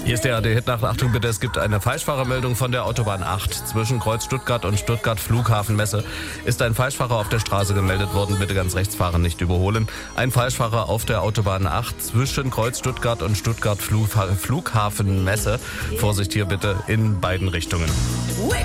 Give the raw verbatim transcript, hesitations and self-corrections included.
Hier ist der A R D-Hit-Nacht. Achtung bitte, es gibt eine Falschfahrermeldung von der Autobahn acht. Zwischen Kreuz Stuttgart und Stuttgart Flughafenmesse ist ein Falschfahrer auf der Straße gemeldet worden. Bitte ganz rechts fahren, nicht überholen. Ein Falschfahrer auf der Autobahn acht zwischen Kreuz Stuttgart und Stuttgart Flughafenmesse. Vorsicht hier bitte in beiden Richtungen.